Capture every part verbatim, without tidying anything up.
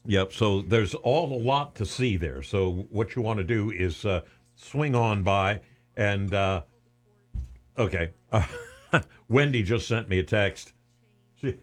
Yep. So there's all a lot to see there. So what you want to do is uh, swing on by and uh, okay. Uh, Wendy just sent me a text. She,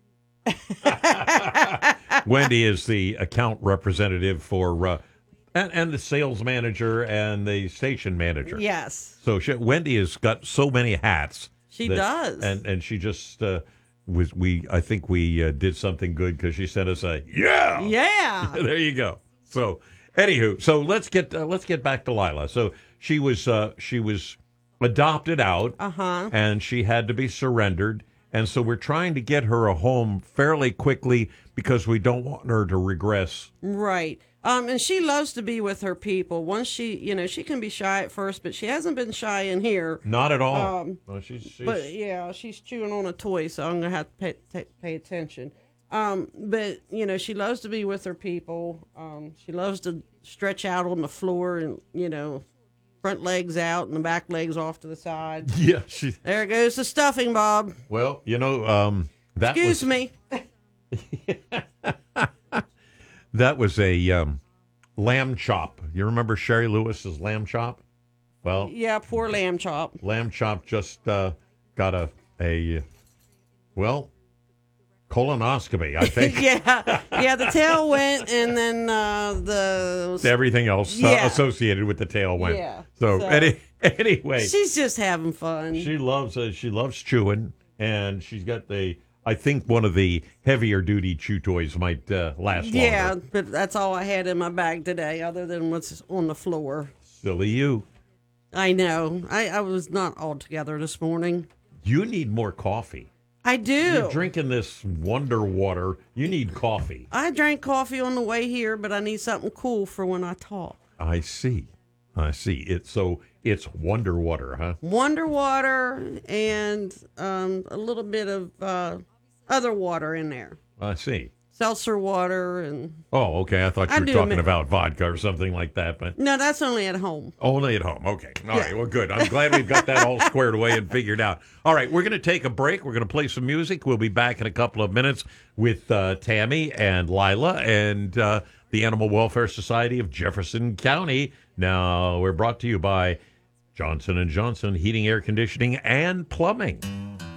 Wendy is the account representative for uh, and and the sales manager and the station manager. Yes. So she, Wendy has got so many hats. She that, does. And and she just uh, was we I think we uh, did something good because she sent us a yeah. Yeah. There you go. So anywho, so let's get uh, let's get back to Lila. So she was uh, she was adopted out, Uh-huh. and she had to be surrendered. And so we're trying to get her a home fairly quickly because we don't want her to regress. Right. Um, and she loves to be with her people. Once she, you know, she can be shy at first, but she hasn't been shy in here. Not at all. Um, No, she's, she's, But yeah, she's chewing on a toy, so I'm gonna have to pay, pay, pay attention. Um, but you know, she loves to be with her people. Um, she loves to stretch out on the floor and you know, front legs out and the back legs off to the side. yeah. She, There goes the stuffing, Bob. well, you know, um, that Excuse was, me. that was a um, lamb chop. You remember Sherry Lewis's lamb chop? Well, Yeah, poor lamb chop. lamb chop just uh, got a a well colonoscopy, I think. yeah, yeah. The tail went, and then uh, the Everything else Yeah. uh, associated with the tail went. Yeah. So, So- any, anyway, she's just having fun. she loves uh, she loves chewing, and she's got the I think one of the heavier duty chew toys might uh, last yeah, longer. but that's all I had in my bag today, other than what's on the floor. Silly you. I know. I, I was not all together this morning. You need more coffee. I do. You're drinking this Wonder Water. You need coffee. I drank coffee on the way here, but I need something cool for when I talk. I see. I see. It's so it's Wonder Water, huh? Wonder water and um, a little bit of uh, other water in there. I see. Seltzer water and Oh, okay. I thought you I were do talking admit- about vodka or something like that, but no, that's only at home. only at home. Okay. All Yeah. right. Well, good. I'm glad we've got that all squared away and figured out. All right. We're going to take a break. We're going to play some music. We'll be back in a couple of minutes with uh, Tammy and Lila and uh, the Animal Welfare Society of Jefferson County. Now, we're brought to you by Johnson and Johnson Heating, Air Conditioning, and Plumbing.